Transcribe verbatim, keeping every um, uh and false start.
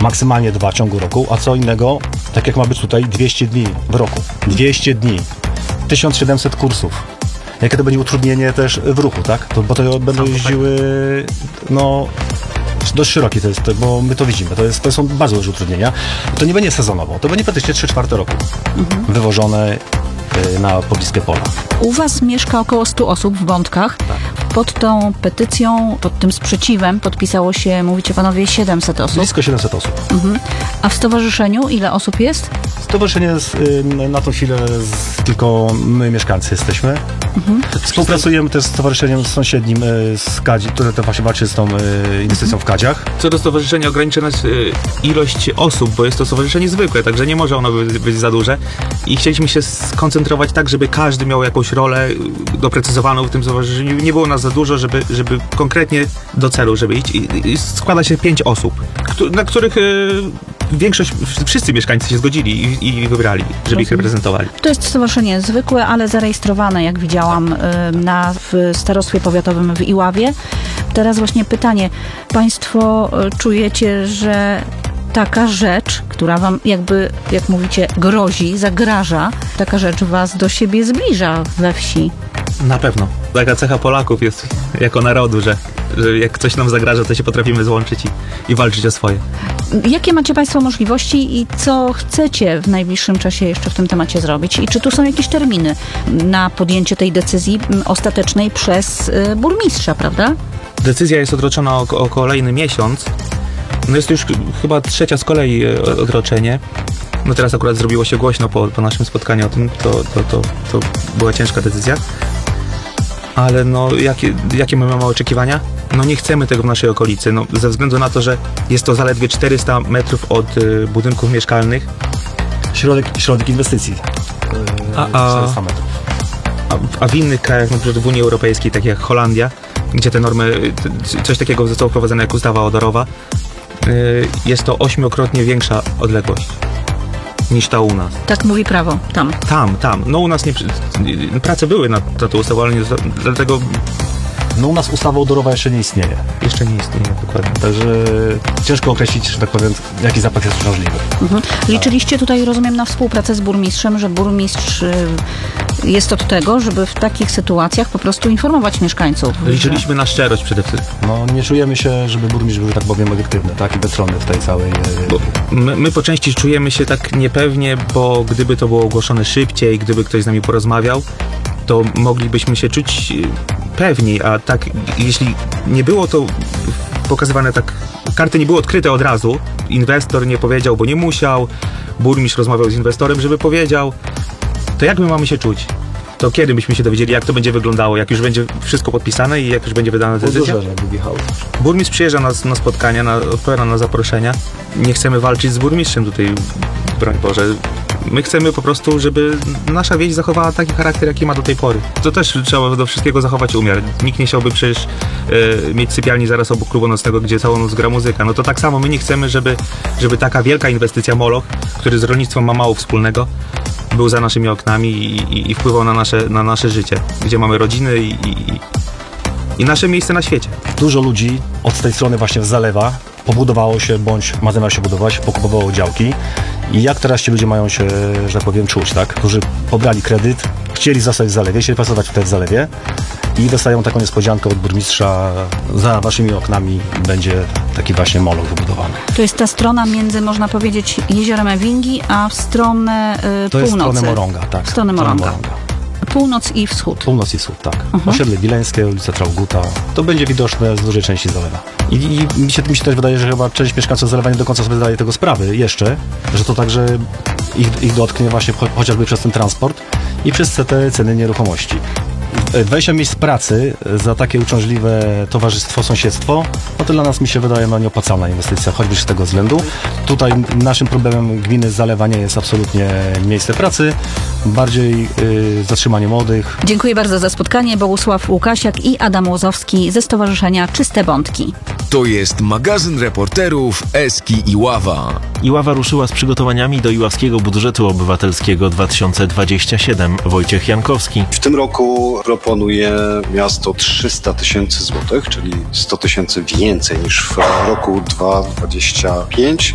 maksymalnie dwa w ciągu roku, a co innego, tak jak ma być tutaj, dwieście dni w roku. dwieście dni. tysiąc siedemset kursów. Jakie to będzie utrudnienie też w ruchu, tak? To, bo to będą jeździły, no, dość szerokie to jest, bo my to widzimy. To, jest, to są bardzo duże utrudnienia. To nie będzie sezonowo, to będzie praktycznie trzy czwarte roku. Mhm. Wywożone na pobliskie pola. U was mieszka około stu osób w Bątkach. Tak. Pod tą petycją, pod tym sprzeciwem podpisało się, mówicie panowie, siedemset osób. Blisko siedemset osób. Mhm. A w stowarzyszeniu ile osób jest? Stowarzyszenie jest, na tą chwilę z, tylko my mieszkańcy jesteśmy. Mhm. Współpracujemy też z stowarzyszeniem sąsiednim z Kadzi, które to właśnie walczy z tą inwestycją mhm. w Kadziach. Co do stowarzyszenia ogranicza nas ilość osób, bo jest to stowarzyszenie zwykłe, także nie może ono być, być za duże. I chcieliśmy się skoncentrować tak, żeby każdy miał jakąś rolę doprecyzowaną w tym stowarzyszeniu. Nie było nas za dużo, żeby, żeby konkretnie do celu, żeby iść. I, i składa się pięć osób, na których y, większość, wszyscy mieszkańcy się zgodzili i, i wybrali, żeby Rozumiem. ich reprezentowali. To jest stowarzyszenie zwykłe, ale zarejestrowane, jak widziałam, y, na, w starostwie powiatowym w Iławie. Teraz właśnie pytanie. Państwo y, czujecie, że taka rzecz, która wam jakby, jak mówicie, grozi, zagraża, taka rzecz was do siebie zbliża we wsi? Na pewno. Taka cecha Polaków jest jako narodu, że, że jak coś nam zagraża, to się potrafimy złączyć i, i walczyć o swoje. Jakie macie państwo możliwości i co chcecie w najbliższym czasie jeszcze w tym temacie zrobić? I czy tu są jakieś terminy na podjęcie tej decyzji ostatecznej przez y, burmistrza, prawda? Decyzja jest odroczona o, o kolejny miesiąc. No jest to już chyba trzecia z kolei odroczenie. No teraz akurat zrobiło się głośno po, po naszym spotkaniu o tym, to, to, to, to była ciężka decyzja. Ale no, jakie, jakie my mamy oczekiwania? No nie chcemy tego w naszej okolicy, no, ze względu na to, że jest to zaledwie czterysta metrów od y, budynków mieszkalnych. Środek, środek inwestycji. A, a, czterysta metrów. A, a w innych krajach, na przykład w Unii Europejskiej, tak jak Holandia, gdzie te normy, coś takiego zostało wprowadzone jak ustawa odorowa, y, jest to ośmiokrotnie większa odległość niż ta u nas. Tak mówi prawo, tam. Tam, tam. No u nas nie... Prace były nad, nad tą ustawą, ale nie... Dlatego... No u nas ustawa odorowa jeszcze nie istnieje. Jeszcze nie istnieje, dokładnie. Także ciężko określić, że tak powiem, jaki zapach jest możliwy. Mhm. Liczyliście tutaj, rozumiem, na współpracę z burmistrzem, że burmistrz jest od tego, żeby w takich sytuacjach po prostu informować mieszkańców. Liczyliśmy że... na szczerość przede wszystkim. No nie czujemy się, żeby burmistrz był, tak powiem, obiektywny, tak, i bezstronny w tej całej... Bo my, my po części czujemy się tak niepewnie, bo gdyby to było ogłoszone szybciej, gdyby ktoś z nami porozmawiał, to moglibyśmy się czuć pewni, a tak, jeśli nie było to pokazywane tak, karty nie były odkryte od razu, inwestor nie powiedział, bo nie musiał, burmistrz rozmawiał z inwestorem, żeby powiedział, to jak my mamy się czuć? To kiedy byśmy się dowiedzieli, jak to będzie wyglądało, jak już będzie wszystko podpisane i jak już będzie wydana decyzja? Burmistrz przyjeżdża na, na spotkania, na, odpowiada na zaproszenia. Nie chcemy walczyć z burmistrzem tutaj, broń Boże. My chcemy po prostu, żeby nasza wieś zachowała taki charakter, jaki ma do tej pory. To też trzeba do wszystkiego zachować umiar. Nikt nie chciałby przecież e, mieć sypialni zaraz obok klubu nocnego, gdzie całą noc gra muzyka. No to tak samo my nie chcemy, żeby, żeby taka wielka inwestycja Moloch, który z rolnictwem ma mało wspólnego, był za naszymi oknami i, i, i wpływał na nasze, na nasze życie, gdzie mamy rodziny i, i, i nasze miejsce na świecie. Dużo ludzi od tej strony właśnie z zalewa pobudowało się, bądź ma zamiar się budować, pokupowało działki. I jak teraz ci ludzie mają się, że tak powiem, czuć, tak? Którzy pobrali kredyt, chcieli zostać w zalewie, chcieli pracować tutaj w zalewie i dostają taką niespodziankę od burmistrza, za waszymi oknami będzie taki właśnie Moloch wybudowany. To jest ta strona między, można powiedzieć, jeziorem Ewingi, a w stronę y, to północy. To jest stronę Morąga, tak. W stronę Morąga. Morąga. Północ i wschód. Północ i wschód, tak. Uh-huh. Osiedle Wileńskie, ulica Trauguta. To będzie widoczne z dużej części zalewa. I, i mi, się, mi się też wydaje, że chyba część mieszkańców zalewa nie do końca sobie zdaje tego sprawy jeszcze, że to także ich, ich dotknie właśnie cho, chociażby przez ten transport i przez te ceny nieruchomości. dwadzieścia miejsc pracy za takie uciążliwe towarzystwo, sąsiedztwo, no to dla nas, mi się wydaje, no nieopłacalna inwestycja, choćby z tego względu. Tutaj naszym problemem gminy Zalewa nie jest absolutnie miejsce pracy, bardziej y, zatrzymanie młodych. Dziękuję bardzo za spotkanie. Bogusław Łukasiak i Adam Łozowski ze Stowarzyszenia Czyste Bątki. To jest magazyn reporterów Eski Iława. Iława ruszyła z przygotowaniami do Iławskiego Budżetu Obywatelskiego dwa tysiące dwudziestego siódmego. Wojciech Jankowski. W tym roku proponuje miasto trzysta tysięcy złotych, czyli sto tysięcy więcej niż w roku dwa tysiące dwudziestym piątym.